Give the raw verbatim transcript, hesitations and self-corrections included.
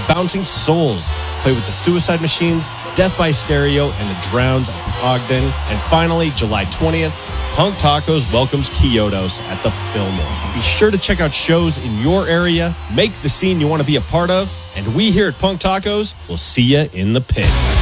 Bouncing Souls. Play with the Suicide Machines, Death by Stereo, and the Drowns at Ogden. And finally, July twentieth, Punk Tacos welcomes Kyotos at the Fillmore. Be sure to check out shows in your area, make the scene you want to be a part of, and we here at Punk Tacos will see you in the pit.